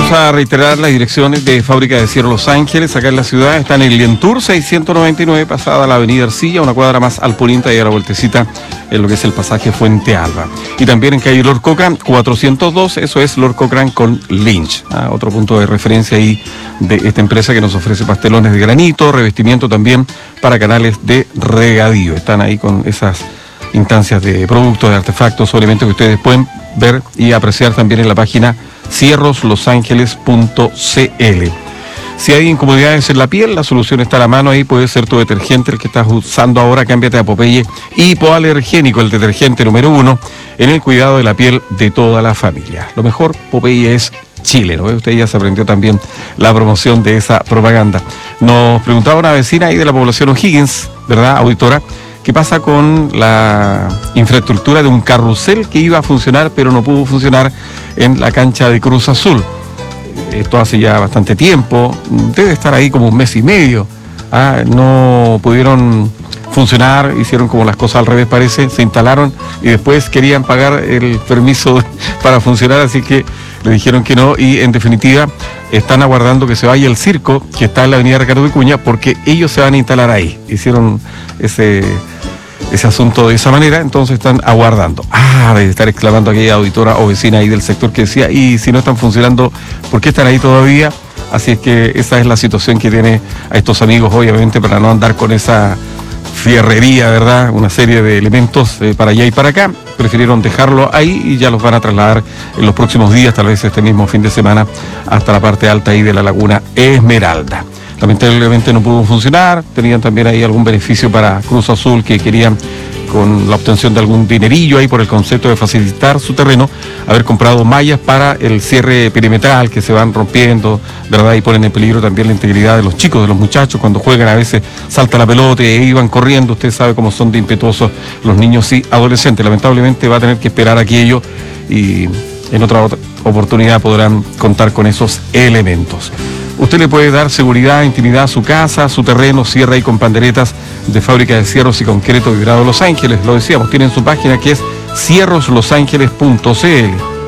Vamos a reiterar las direcciones de Fábrica de Cierros Los Ángeles, acá en la ciudad. Está en el Lientour 699, pasada la avenida Ercilla, una cuadra más al poniente y a la vueltecita en lo que es el pasaje Fuente Alba. Y también en calle Lord Cochrane 402, eso es Lord Cochrane con Lynch. Otro punto de referencia ahí de esta empresa que nos ofrece pastelones de granito, revestimiento también para canales de regadío. Están ahí con esas instancias de productos, de artefactos, elementos que ustedes pueden ver y apreciar también en la página cierroslosangeles.cl. Si hay incomodidades en la piel, la solución está a la mano ahí. Puede ser tu detergente, el que estás usando ahora. Cámbiate a Popeye Hipoalergénico, el detergente número 1 en el cuidado de la piel de toda la familia. Lo mejor, Popeye es Chile, ¿no? Usted ya se aprendió también la promoción de esa propaganda. Nos preguntaba una vecina ahí de la población O'Higgins, ¿verdad, auditora? ¿Qué pasa con la infraestructura de un carrusel que iba a funcionar pero no pudo funcionar en la cancha de Cruz Azul? Esto hace ya bastante tiempo, debe estar ahí como un mes y medio. No pudieron funcionar, hicieron como las cosas al revés parece, se instalaron y después querían pagar el permiso para funcionar, así que le dijeron que no y en definitiva están aguardando que se vaya el circo que está en la avenida Ricardo Vicuña porque ellos se van a instalar ahí. Hicieron ese asunto de esa manera, entonces están aguardando. Debe estar exclamando aquella auditora o vecina ahí del sector que decía, y si no están funcionando, ¿por qué están ahí todavía? Así es que esa es la situación que tiene a estos amigos, obviamente, para no andar con esa fierrería, ¿verdad? Una serie de elementos para allá y para acá. Prefirieron dejarlo ahí y ya los van a trasladar en los próximos días, tal vez este mismo fin de semana, hasta la parte alta ahí de la laguna Esmeralda. Lamentablemente no pudo funcionar, tenían también ahí algún beneficio para Cruz Azul que querían, con la obtención de algún dinerillo ahí por el concepto de facilitar su terreno, haber comprado mallas para el cierre perimetral que se van rompiendo, ¿verdad? Y ponen en peligro también la integridad de los chicos, de los muchachos, cuando juegan a veces salta la pelota e iban corriendo, usted sabe cómo son de impetuosos los niños y adolescentes. Lamentablemente va a tener que esperar aquello y en otra oportunidad podrán contar con esos elementos. Usted le puede dar seguridad, intimidad a su casa, a su terreno, cierra ahí con panderetas de Fábrica de Cierros y Concreto Vibrado Los Ángeles. Lo decíamos, tienen su página que es cierroslosangeles.cl.